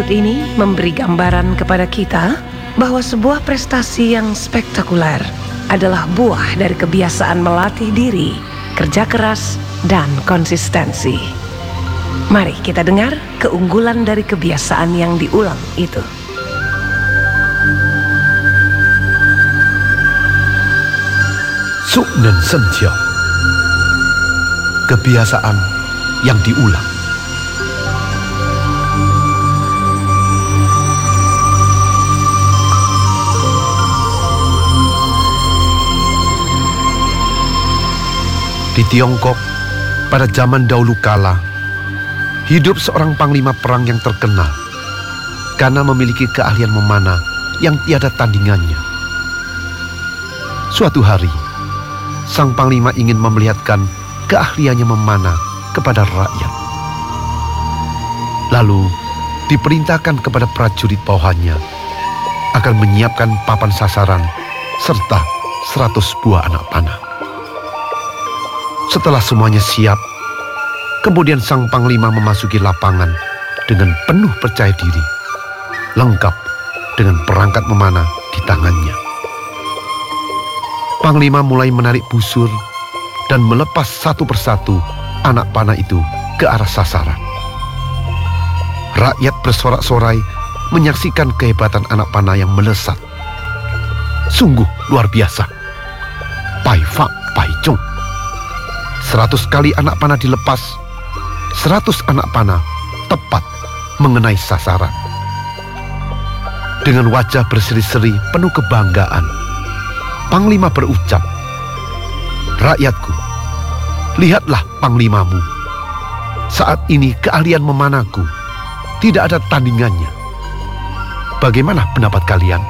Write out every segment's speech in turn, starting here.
Ini memberi gambaran kepada kita bahwa sebuah prestasi yang spektakuler adalah buah dari kebiasaan melatih diri, kerja keras, dan konsistensi. Mari kita dengar keunggulan dari kebiasaan yang diulang itu. Suknen Senjia. Kebiasaan yang diulang. Di Tiongkok, pada zaman dahulu kala, hidup seorang panglima perang yang terkenal karena memiliki keahlian memanah yang tiada tandingannya. Suatu hari, sang panglima ingin memperlihatkan keahliannya memanah kepada rakyat. Lalu, diperintahkan kepada prajurit bawahannya akan menyiapkan papan sasaran serta 100 buah anak panah. Setelah semuanya siap, kemudian sang panglima memasuki lapangan dengan penuh percaya diri, lengkap dengan perangkat memanah di tangannya. Panglima mulai menarik busur dan melepas satu persatu anak panah itu ke arah sasaran. Rakyat bersorak-sorai menyaksikan kehebatan anak panah yang melesat. Sungguh luar biasa. Pai Fa Pai Chung. 100 kali anak panah dilepas, 100 anak panah tepat mengenai sasaran. Dengan wajah berseri-seri penuh kebanggaan, Panglima berucap, "Rakyatku, lihatlah panglimamu. Saat ini keahlian memanahku tidak ada tandingannya. Bagaimana pendapat kalian?"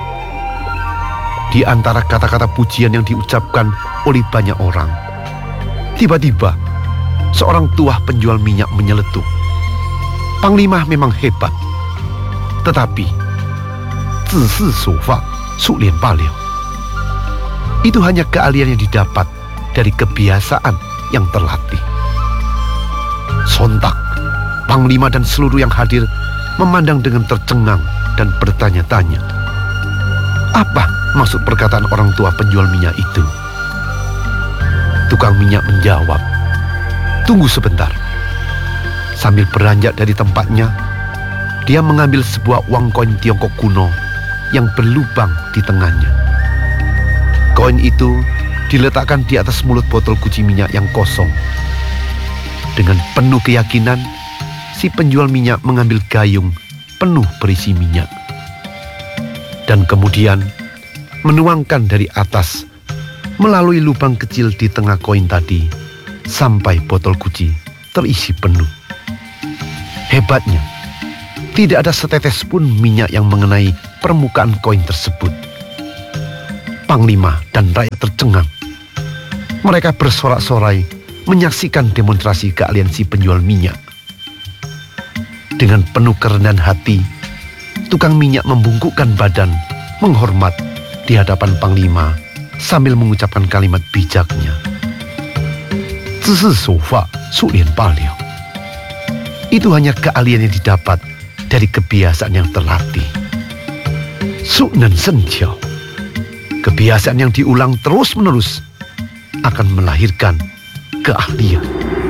Di antara kata-kata pujian yang diucapkan oleh banyak orang, tiba-tiba seorang tuah penjual minyak menyeletuk, "Panglima memang hebat, tetapi 自是手法数连罢了." Itu hanya keahlian yang didapat dari kebiasaan yang terlatih. Sontak, Panglima dan seluruh yang hadir memandang dengan tercengang dan bertanya-tanya, apa maksud perkataan orang tua penjual minyak itu? Tukang minyak menjawab, "Tunggu sebentar." Sambil beranjak dari tempatnya, dia mengambil sebuah uang koin Tiongkok kuno yang berlubang di tengahnya. Koin itu diletakkan di atas mulut botol guci minyak yang kosong. Dengan penuh keyakinan, si penjual minyak mengambil gayung penuh berisi minyak. Dan kemudian menuangkan dari atas melalui lubang kecil di tengah koin tadi sampai botol guci terisi penuh. Hebatnya, tidak ada setetes pun minyak yang mengenai permukaan koin tersebut. Panglima dan rakyat tercengang. Mereka bersorak-sorai menyaksikan demonstrasi keahlian si penjual minyak. Dengan penuh kerendahan hati, tukang minyak membungkukkan badan menghormat di hadapan Panglima sambil mengucapkan kalimat bijaknya, 自是手法数连罢了. Itu hanya keahlian yang didapat dari kebiasaan yang terlatih. Suknen Senjia. Kebiasaan yang diulang terus-menerus akan melahirkan keahlian.